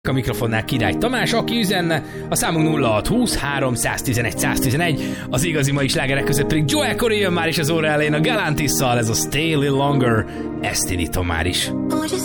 A mikrofonnál Király Tamás, aki üzenne, a számunk 0620 311 111, az igazi mai slágerek között pedig Joel Corey jön már is az óra elején a Galantisszal, ez a Stay a Little Longer, ezt indítom már is.